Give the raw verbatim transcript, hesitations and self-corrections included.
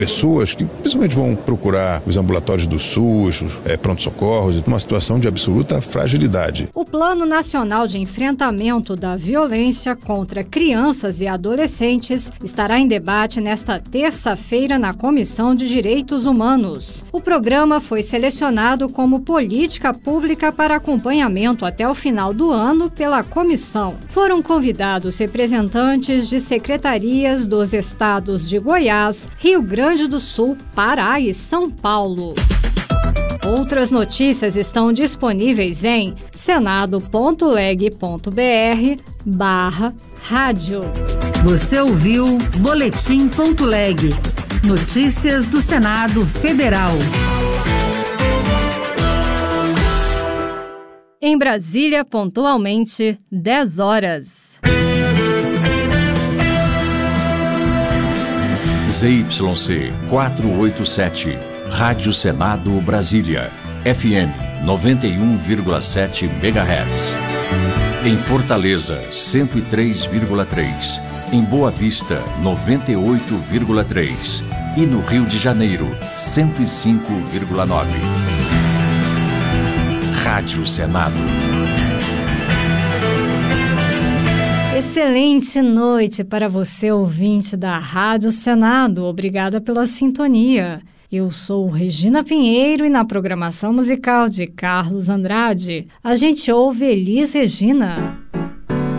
Pessoas que principalmente vão procurar os ambulatórios do SUS, é, pronto-socorros, numa situação de absoluta fragilidade. O Plano Nacional de Enfrentamento da Violência contra Crianças e Adolescentes estará em debate nesta terça-feira na Comissão de Direitos Humanos. O programa foi selecionado como política pública para acompanhamento até o final do ano pela comissão. Foram convidados representantes de secretarias dos estados de Goiás, Rio Grande do Sul, Pará e São Paulo. Outras notícias estão disponíveis em senado.leg.br barra rádio. Você ouviu Boletim.leg. Notícias do Senado Federal. Em Brasília, pontualmente, dez horas. Z Y C quatrocentos e oitenta e sete, Rádio Senado Brasília, F M noventa e um vírgula sete megahertz. Em Fortaleza, cento e três vírgula três. Em Boa Vista, noventa e oito vírgula três. E no Rio de Janeiro, cento e cinco vírgula nove. Rádio Senado. Excelente noite para você, ouvinte da Rádio Senado. Obrigada pela sintonia. Eu sou Regina Pinheiro e na programação musical de Carlos Andrade, a gente ouve Elis Regina.